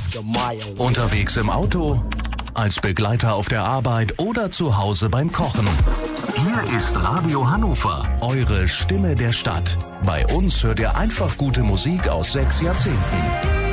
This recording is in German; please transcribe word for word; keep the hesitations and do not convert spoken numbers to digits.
Unterwegs im Auto, als Begleiter auf der Arbeit oder zu Hause beim Kochen. Hier ist Radio Hannover, eure Stimme der Stadt. Bei uns hört ihr einfach gute Musik aus sechs Jahrzehnten.